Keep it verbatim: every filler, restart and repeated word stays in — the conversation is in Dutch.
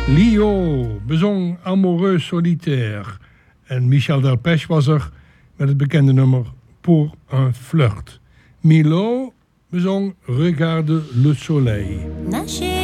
Lio bezong Amoureux Solitaire. En Michel Delpech was er met het bekende nummer Pour un flirt. Milo bezong Regarde le soleil.